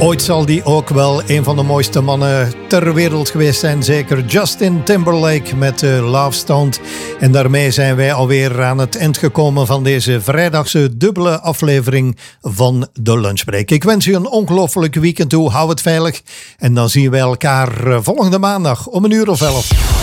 Ooit zal die ook wel een van de mooiste mannen ter wereld geweest zijn. Zeker Justin Timberlake met Love Stoned. En daarmee zijn wij alweer aan het eind gekomen van deze vrijdagse dubbele aflevering van de Lunchbreak. Ik wens u een ongelooflijk weekend toe. Hou het veilig. En dan zien wij elkaar volgende maandag om 1:11.